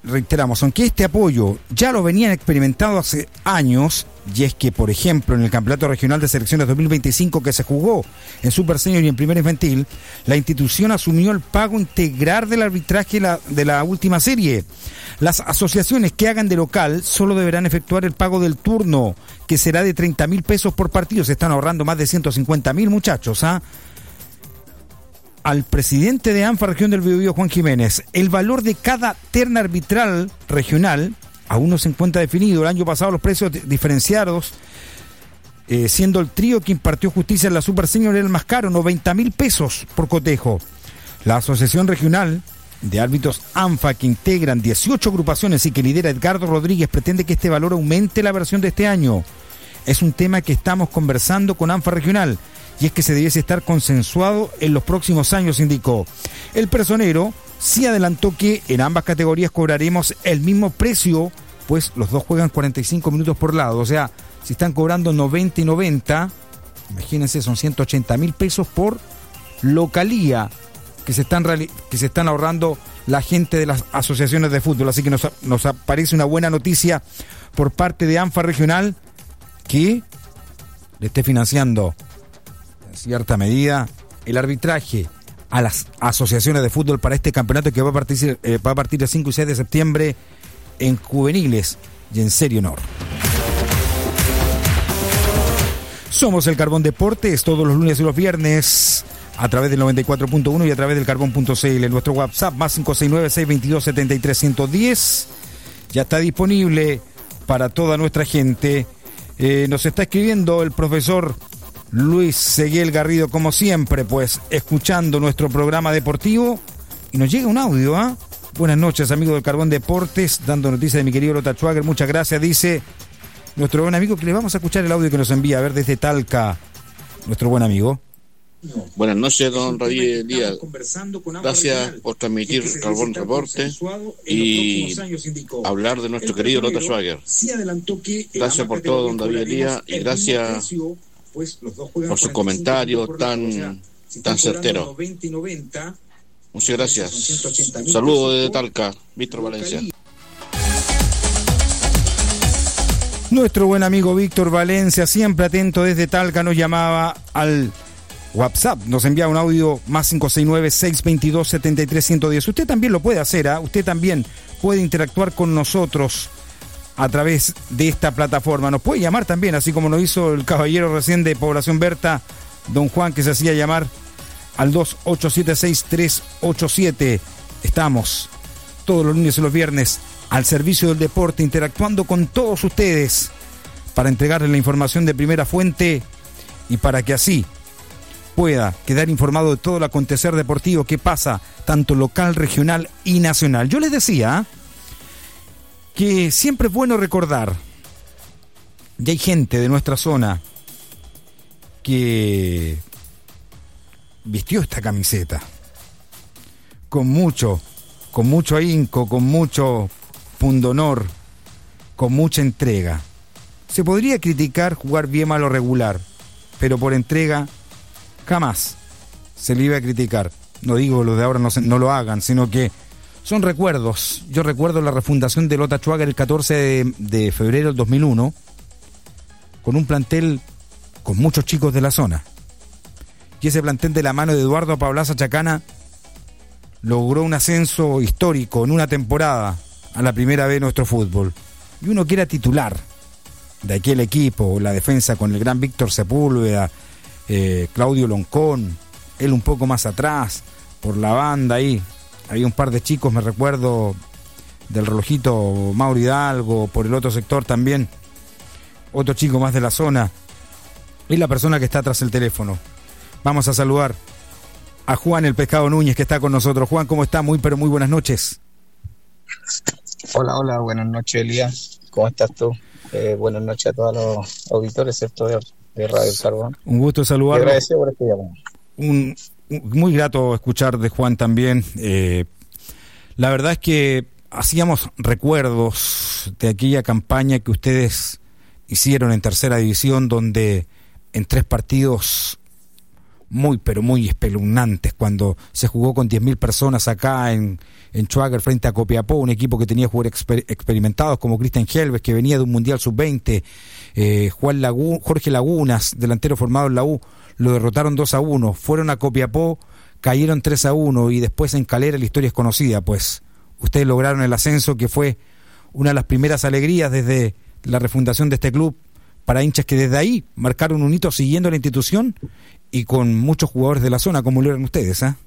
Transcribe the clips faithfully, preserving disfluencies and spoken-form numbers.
reiteramos, aunque este apoyo ya lo venían experimentando hace años, y es que, por ejemplo, en el Campeonato Regional de Selecciones dos mil veinticinco que se jugó en Super Senior y en Primera Infantil, la institución asumió el pago integral del arbitraje la, de la última serie. Las asociaciones que hagan de local solo deberán efectuar el pago del turno, que será de treinta mil pesos por partido. Se están ahorrando más de ciento cincuenta mil, muchachos, ¿ah? ¿eh? Al presidente de ANFA Región del Biobío, Juan Jiménez, el valor de cada terna arbitral regional aún no se encuentra definido. El año pasado los precios diferenciados, eh, siendo el trío que impartió justicia en la Super Senior el más caro, noventa mil pesos por cotejo. La Asociación Regional de Árbitros ANFA, que integran dieciocho agrupaciones y que lidera Edgardo Rodríguez, pretende que este valor aumente la versión de este año. Es un tema que estamos conversando con ANFA Regional, y es que se debiese estar consensuado en los próximos años, indicó. El personero sí adelantó que en ambas categorías cobraremos el mismo precio, pues los dos juegan cuarenta y cinco minutos por lado. O sea, si están cobrando noventa y noventa, imagínense, son ciento ochenta mil pesos por localía que se están reali- que se están ahorrando la gente de las asociaciones de fútbol. Así que nos, nos aparece una buena noticia por parte de ANFA Regional, que le esté financiando cierta medida el arbitraje a las asociaciones de fútbol para este campeonato que va a partir, eh, va a partir el cinco y seis de septiembre en juveniles y en Serie Honor. Somos el Carbón Deportes todos los lunes y los viernes a través del noventa y cuatro punto uno y a través del carbón punto c l. En nuestro WhatsApp más cinco seis nueve, seis dos dos, siete tres uno cero ya está disponible para toda nuestra gente. Eh, nos está escribiendo el profesor Luis Seguel Garrido, como siempre, pues escuchando nuestro programa deportivo, y nos llega un audio, ¿ah? ¿eh? Buenas noches, amigo del Carbón Deportes, dando noticias de mi querido Lota Schwager, muchas gracias, dice nuestro buen amigo, que le vamos a escuchar el audio que nos envía, a ver, desde Talca, nuestro buen amigo. Buenas noches, don Radiel Díaz. Gracias por transmitir Carbón Reporte y hablar de nuestro querido Lota Schwager. Gracias por todo, don David Elías, y gracias por sus comentarios tan, tan certeros. Muchas gracias. Saludos desde Talca, Víctor Valencia. Nuestro buen amigo Víctor Valencia, siempre atento desde Talca, nos llamaba al WhatsApp, nos envía un audio más cinco seis nueve, seis dos dos, siete tres uno cero. Usted también lo puede hacer, ¿eh? Usted también puede interactuar con nosotros a través de esta plataforma. Nos puede llamar también, así como lo hizo el caballero recién de Población Berta, don Juan, que se hacía llamar al dos ocho siete seis, tres ocho siete. Estamos todos los lunes y los viernes al servicio del deporte, interactuando con todos ustedes para entregarles la información de primera fuente y para que así pueda quedar informado de todo el acontecer deportivo que pasa, tanto local, regional y nacional. Yo les decía que siempre es bueno recordar, y hay gente de nuestra zona que vistió esta camiseta con mucho, con mucho ahínco, con mucho pundonor, con mucha entrega. Se podría criticar jugar bien, mal o regular, pero por entrega jamás se le iba a criticar. No digo los de ahora no, se, no lo hagan, sino que son recuerdos. Yo recuerdo la refundación de Lota Schwager el catorce de, de febrero del dos mil uno, con un plantel con muchos chicos de la zona. Y ese plantel, de la mano de Eduardo Paulaza Chacana, logró un ascenso histórico en una temporada a la primera vez de nuestro fútbol. Y uno que era titular de aquel equipo, la defensa con el gran Víctor Sepúlveda, eh, Claudio Loncón, él un poco más atrás, por la banda ahí. Había un par de chicos, me recuerdo, del relojito Mauro Hidalgo, por el otro sector también, otro chico más de la zona. Es la persona que está tras el teléfono. Vamos a saludar a Juan el Pescado Núñez, que está con nosotros. Juan, ¿cómo está? Muy, pero muy buenas noches. Hola, hola, buenas noches, Elías. ¿Cómo estás tú? Eh, buenas noches a todos los auditores, ¿cierto? De, de Radio El Carbón. Un gusto saludarlo. Te agradezco por este llamado. Un, un, muy grato escuchar de Juan también. Eh, la verdad es que hacíamos recuerdos de aquella campaña que ustedes hicieron en tercera división, donde en tres partidos muy, pero muy espeluznantes, cuando se jugó con diez mil personas acá en, en Schwager frente a Copiapó, un equipo que tenía jugadores exper- experimentados como Cristian Helves, que venía de un Mundial sub veinte, eh, Juan Lagu- Jorge Lagunas, delantero formado en la U, lo derrotaron dos a uno, fueron a Copiapó, cayeron tres a uno, y después en Calera la historia es conocida, pues ustedes lograron el ascenso, que fue una de las primeras alegrías desde la refundación de este club, para hinchas que desde ahí marcaron un hito siguiendo la institución y con muchos jugadores de la zona, como lo eran ustedes, ¿eh?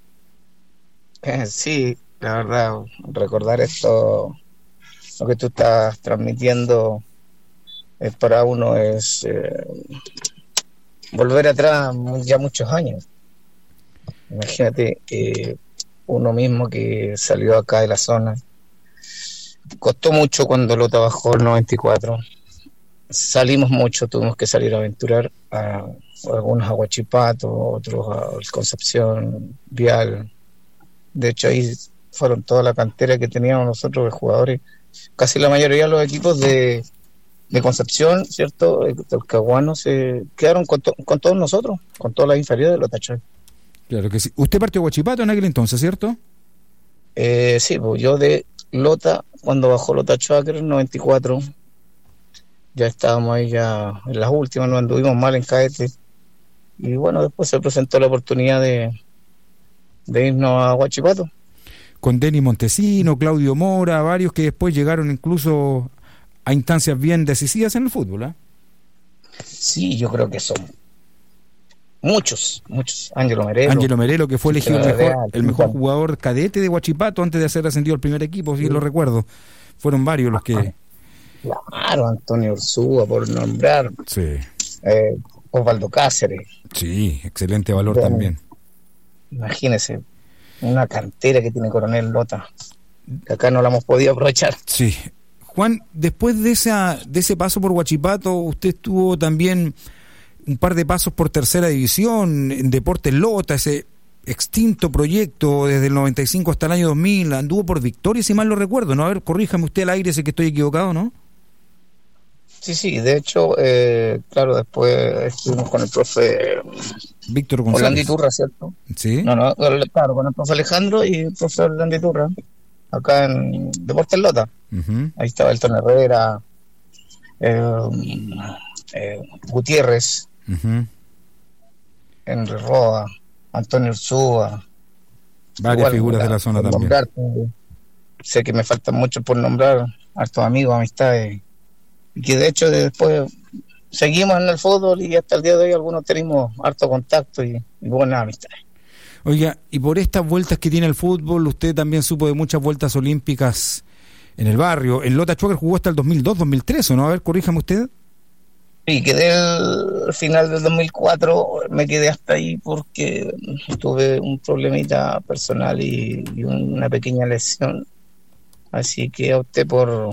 Eh, sí, la verdad, recordar esto, lo que tú estás transmitiendo, eh, para uno es eh, volver atrás ya muchos años. Imagínate, eh, uno mismo que salió acá de la zona, costó mucho cuando Lota bajó el noventa y cuatro, salimos mucho, tuvimos que salir a aventurar, a, algunos a Huachipato, otros a Concepción, Vial. De hecho ahí fueron toda la cantera que teníamos nosotros de jugadores, casi la mayoría de los equipos de, de Concepción, ¿cierto? Los caguanos se quedaron con, to, con todos nosotros, con todas las inferiores de Lota Schwager. Claro que sí. ¿Usted partió a Huachipato en aquel entonces, cierto? Eh, sí, pues yo de Lota, cuando bajó Lota Schwager en noventa y cuatro, ya estábamos ahí ya en las últimas, nos anduvimos mal en Caete, y bueno, después se presentó la oportunidad de, de irnos a Huachipato. Con Denny Montesino, Claudio Mora, varios que después llegaron incluso a instancias bien decisivas en el fútbol, ¿eh? Sí, yo creo que son muchos, muchos. Ángelo Merelo. Ángelo Merelo, que fue elegido el mejor, el mejor jugador cadete de Huachipato antes de ser ascendido al primer equipo, sí, sí, lo recuerdo. Fueron varios los que... Claro, Antonio Ursúa, por nombrar. Sí. Eh, Osvaldo Cáceres. Sí, excelente valor bueno, también. Imagínese, una cantera que tiene Coronel Lota, que acá no la hemos podido aprovechar. Sí. Juan, después de esa de ese paso por Huachipato, usted tuvo también un par de pasos por tercera división, en Deportes Lota, ese extinto proyecto desde el noventa y cinco hasta el año dos mil, anduvo por Victoria, si mal lo recuerdo, ¿no? A ver, corríjame usted al aire, sé que estoy equivocado, ¿no? Sí, sí, de hecho, eh, claro, después estuvimos con el profe Víctor González. Orlando Iturra, ¿cierto? Sí. No, no, claro, con el profe Alejandro y el profe Orlando Iturra, acá en Deportes Lota. Uh-huh. Ahí estaba Elton Herrera, eh, eh, Gutiérrez, uh-huh. Henry Roa, Antonio Ursúa. Varias igual, figuras la, de la zona también. Nombrar, sé que me faltan muchos por nombrar, hartos amigos, amistades, y que de hecho después seguimos en el fútbol y hasta el día de hoy algunos tenemos harto contacto y, y buenas amistades. Oiga, y por estas vueltas que tiene el fútbol, usted también supo de muchas vueltas olímpicas en el barrio. En Lota Schwager jugó hasta el dos mil dos, dos mil tres, ¿o no? A ver, corríjame usted. Sí, quedé al final del dos mil cuatro, me quedé hasta ahí porque tuve un problemita personal y, y una pequeña lesión, así que opté por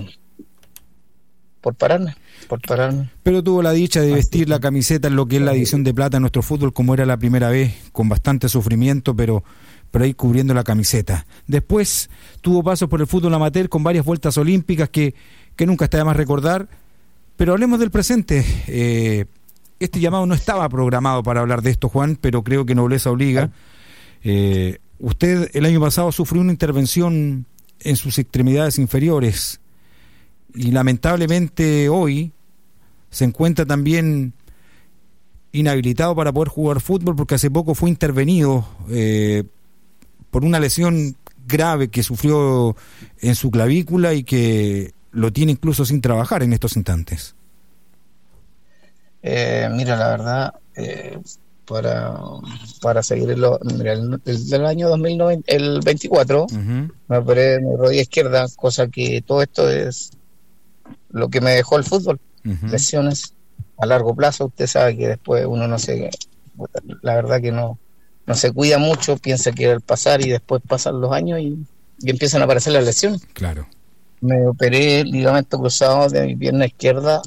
por pararme, por pararme. Pero tuvo la dicha de vestir así la camiseta en lo que es la edición de plata de nuestro fútbol, como era la primera vez, con bastante sufrimiento, pero, pero ahí cubriendo la camiseta. Después tuvo pasos por el fútbol amateur con varias vueltas olímpicas que, que nunca está de más recordar. Pero hablemos del presente. Eh, este llamado no estaba programado para hablar de esto, Juan, pero creo que nobleza obliga. Eh, usted el año pasado sufrió una intervención en sus extremidades inferiores y lamentablemente hoy se encuentra también inhabilitado para poder jugar fútbol porque hace poco fue intervenido eh, por una lesión grave que sufrió en su clavícula y que lo tiene incluso sin trabajar en estos instantes. Eh, mira, la verdad, eh, para para seguir el, mira, el, el del año dos mil nueve, el veinticuatro, uh-huh. me operé mi rodilla izquierda, cosa que todo esto es lo que me dejó el fútbol, uh-huh. lesiones a largo plazo. Usted sabe que después uno no se, la verdad que no, no se cuida mucho, piensa que va a pasar y después pasan los años y, y empiezan a aparecer las lesiones. Claro. Me operé el ligamento cruzado de mi pierna izquierda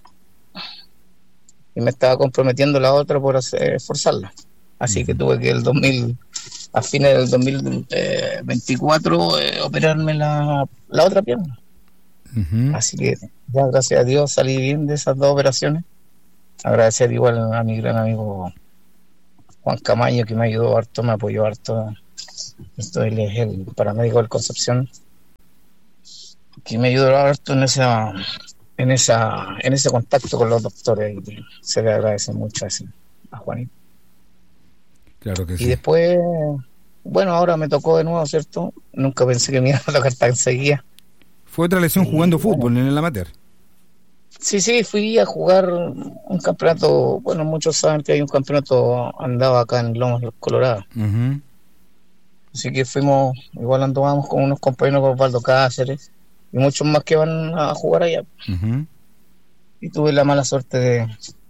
y me estaba comprometiendo la otra por hacer, forzarla. Así uh-huh. que tuve que el dos mil, a fines del dos mil veinticuatro eh, operarme la, la otra pierna. Uh-huh. Así que ya gracias a Dios salí bien de esas dos operaciones. Agradecer igual a mi gran amigo Juan Camaño, que me ayudó harto, me apoyó harto. Esto él es el paramédico del Concepción, que me ayudó harto en esa, en esa, en ese contacto con los doctores, y se le agradece mucho a, ese, a Juanito. Claro que sí. Y después, bueno, ahora me tocó de nuevo, ¿cierto? Nunca pensé que me iba a tocar tan seguida. Fue otra lesión y, jugando bueno, fútbol en el amateur. Sí, sí, fui a jugar un campeonato, bueno, muchos saben que hay un campeonato, andaba acá en Lomas Colorado. Uh-huh. Así que fuimos, igual andábamos con unos compañeros, con Osvaldo Cáceres y muchos más que van a jugar allá. Uh-huh. Y tuve la mala suerte de,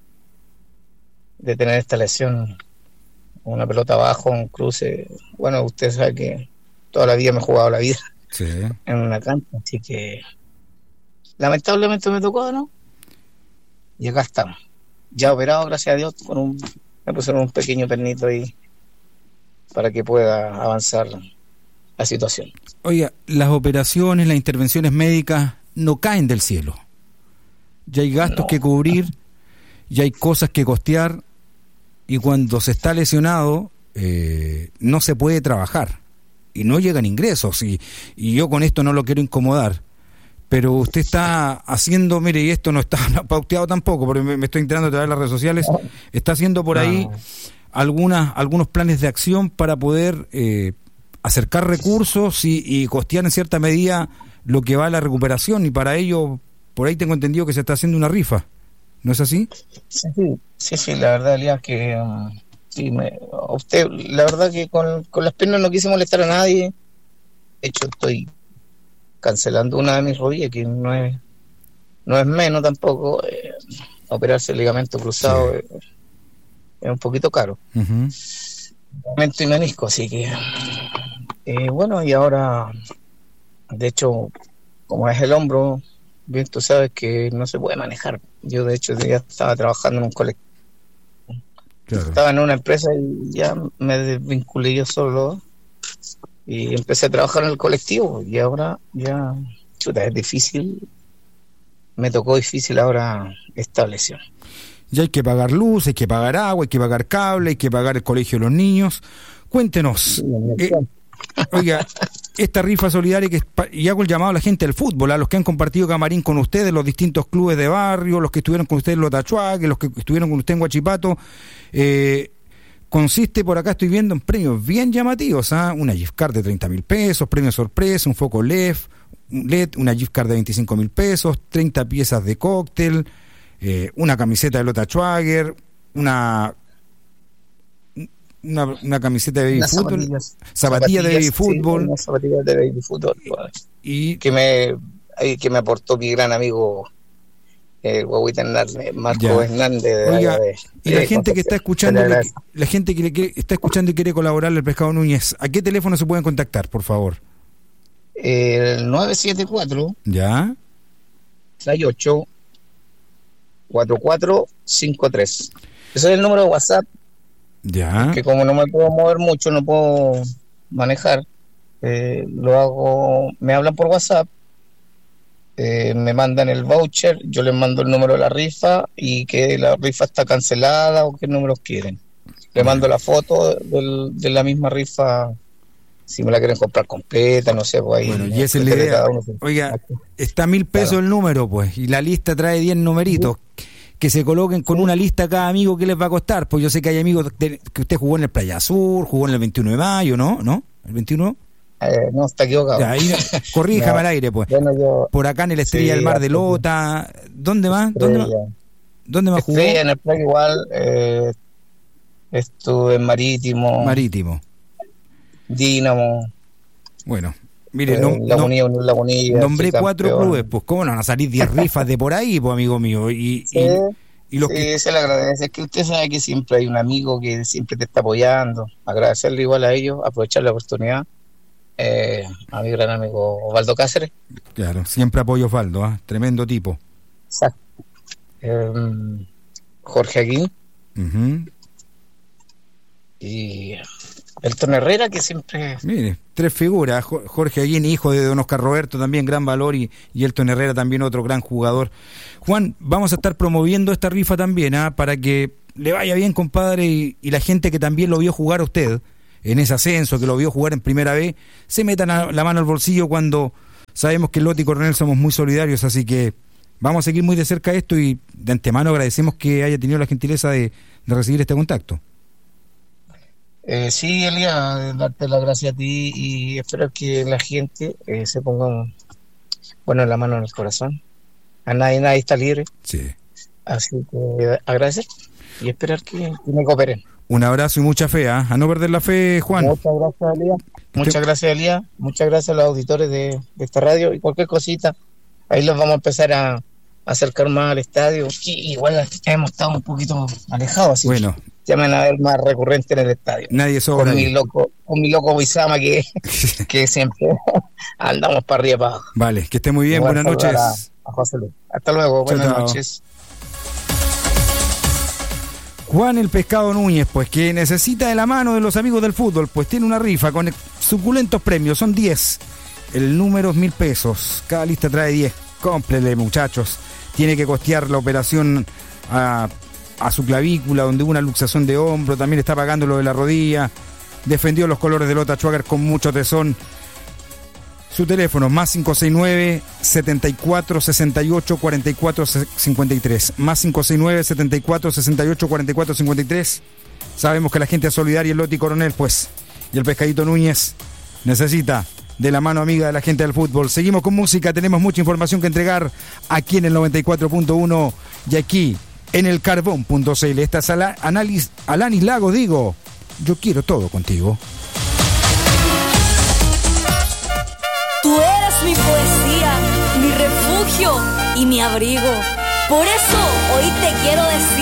de tener esta lesión, una pelota abajo, un cruce. Bueno, usted sabe que toda la vida me he jugado la vida, sí, en una cancha, así que lamentablemente me tocó, ¿no? Y acá estamos, ya operado, gracias a Dios, con un, me pusieron un pequeño pernito ahí para que pueda avanzar la situación. Oiga, las operaciones, las intervenciones médicas no caen del cielo. Ya hay gastos no. que cubrir, ya hay cosas que costear, y cuando se está lesionado eh, no se puede trabajar y no llegan ingresos, y, y yo con esto no lo quiero incomodar, pero usted está haciendo, mire, y esto no está pauteado tampoco, porque me, me estoy enterando a través de las redes sociales, está haciendo por ahí no. algunas algunos planes de acción para poder eh, acercar recursos y, y costear en cierta medida lo que va a la recuperación, y para ello, por ahí tengo entendido que se está haciendo una rifa, ¿no es así? Sí, sí, sí, la verdad, Elías, que um, sí, me, a usted, la verdad que con, con las piernas no quise molestar a nadie. De hecho, estoy cancelando una de mis rodillas, que no es no es menos tampoco. Eh, operarse el ligamento cruzado sí. es, es un poquito caro. Uh-huh. Ligamento y menisco, así que eh, bueno, y ahora, de hecho, como es el hombro, bien tú sabes que no se puede manejar. Yo de hecho ya estaba trabajando en un colectivo. Claro. Estaba en una empresa y ya me desvinculé yo solo y empecé a trabajar en el colectivo, y ahora ya, chuta, es difícil, me tocó difícil ahora esta lesión. Ya hay que pagar luz, hay que pagar agua, hay que pagar cable, hay que pagar el colegio de los niños. Cuéntenos, sí, eh, oiga, esta rifa solidaria, que y hago el llamado a la gente del fútbol, a los que han compartido camarín con ustedes, los distintos clubes de barrio, los que estuvieron con ustedes en Lotachuaque, los que estuvieron con usted en Huachipato, eh, consiste, por acá estoy viendo, en premios bien llamativos, ¿eh? Una gift card de treinta mil pesos, premio sorpresa, un foco L E D, un L E D, una gift card de veinticinco mil pesos, treinta piezas de cóctel, eh, una camiseta de Lota Schwager, una una, una camiseta de baby fútbol, zapatillas, zapatillas de baby fútbol, sí, zapatillas de baby fútbol, y que me que me aportó mi gran amigo el Guaguita Hernández, Marco ya. Hernández. De, Oiga, de, y la gente que está escuchando, que, la gente que, le quiere, está escuchando y quiere colaborar al Pescado Núñez, ¿a qué teléfono se pueden contactar, por favor? El nueve siete cuatro ya seis ocho cuatro cuatro cinco tres. Ese es el número de WhatsApp. Ya. Que como no me puedo mover mucho, no puedo manejar. Eh, lo hago, me hablan por WhatsApp. Eh, me mandan el voucher, yo les mando el número de la rifa y que la rifa está cancelada o qué números quieren. Le mando la foto del, de la misma rifa, si me la quieren comprar completa, no sé, pues ahí. Bueno, y esa es la idea. Oiga, está a mil pesos claro. el número, pues, y la lista trae diez numeritos. Sí. Que se coloquen con sí. una lista cada amigo, ¿qué les va a costar? Pues yo sé que hay amigos de, que usted jugó en el Playa Sur, jugó en el veintiuno de mayo, ¿no? ¿No? ¿El veintiuno? Eh, no, está equivocado. Ya, ahí, corríjame no, al aire, pues. Bueno, yo, por acá en el Estrella sí, del Mar de Lota. ¿Dónde más? ¿Dónde más? ¿Dónde más jugó? Estrella, en el Playa igual. Eh, estuve en Marítimo. Marítimo. Dínamo. Bueno, mire, eh, no, Lagunilla, no, Lagunilla, nombré cuatro clubes, pues cómo no van a salir diez rifas de por ahí, pues amigo mío. Y, sí, y, y los sí, que... se le agradece. Es que usted sabe que siempre hay un amigo que siempre te está apoyando. Agradecerle igual a ellos, aprovechar la oportunidad. Eh, a mi gran amigo Osvaldo Cáceres. Claro, siempre apoyo a Osvaldo, ¿eh? Tremendo tipo. Exacto. Eh, Jorge Aguín. Uh-huh. Y Elton Herrera, que siempre... Mire, tres figuras. Jorge Aguín, hijo de don Oscar Roberto, también gran valor, y, y Elton Herrera también otro gran jugador. Juan, vamos a estar promoviendo esta rifa también, ¿eh? Para que le vaya bien, compadre, y, y la gente que también lo vio jugar a usted en ese ascenso, que lo vio jugar en primera vez, se metan a, la mano al bolsillo cuando sabemos que Loti y Coronel somos muy solidarios, así que vamos a seguir muy de cerca esto, y de antemano agradecemos que haya tenido la gentileza de, de recibir este contacto. Eh, sí, Elías, darte las gracias a ti y espero que la gente eh, se ponga, bueno, la mano en el corazón. A nadie, nadie está libre. Sí. Así que agradecer y esperar que, que me cooperen. Un abrazo y mucha fe, ¿eh? A no perder la fe, Juan. Muchas gracias, Elías. Muchas gracias, Elías. Muchas gracias a los auditores de, de esta radio, y cualquier cosita, ahí los vamos a empezar a, a acercar más al estadio. Y igual hemos estado un poquito alejados, así bueno. que ya me van a ver más recurrente en el estadio. Nadie sobra. Con mi loco, con mi loco Bizama, que, que siempre andamos para arriba para abajo. Vale, que esté muy bien, buenas noches. A, a José Luis. Hasta luego, buenas chao, noches. Juan el Pescado Núñez, pues, que necesita de la mano de los amigos del fútbol, pues tiene una rifa con suculentos premios, son diez. El número es mil pesos, cada lista trae diez. Cómprele, muchachos. Tiene que costear la operación a... a su clavícula, donde hubo una luxación de hombro, también está pagando lo de la rodilla, defendió los colores de Lota Schwager con mucho tesón. Su teléfono, más cinco seis nueve, setenta y cuatro, sesenta y ocho, cuarenta y cuatro cincuenta y tres, más cinco seis nueve, setenta y cuatro, sesenta y ocho, cuarenta y cuatro cincuenta y tres. Sabemos que la gente es solidaria, el Loti Coronel, pues, y el Pescadito Núñez necesita de la mano amiga de la gente del fútbol. Seguimos con música, tenemos mucha información que entregar aquí en el noventa y cuatro punto uno y aquí en el carbón punto c l. Esta es Ala, Anális, Alanis Lagos, digo, yo quiero todo contigo. Tú eres mi poesía, mi refugio y mi abrigo. Por eso hoy te quiero decir